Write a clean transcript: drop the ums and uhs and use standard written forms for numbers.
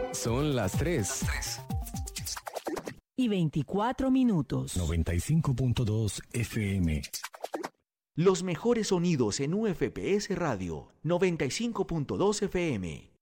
Son las 3. Y 24 minutos. 95.2 FM. Los mejores sonidos en UFPS Radio 95.2 FM.